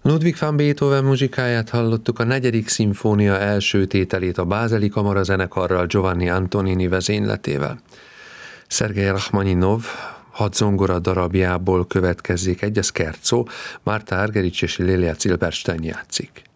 Ludwig van Beethoven muzsikáját hallottuk, a 4. szimfónia első tételét a Bázeli kamarazenekarral Giovanni Antonini vezényletével. Szergej Rachmaninov hadzongora darabjából következzék egy, a Scherzo, Marta Argerich és Lélia Zilberstein játszik.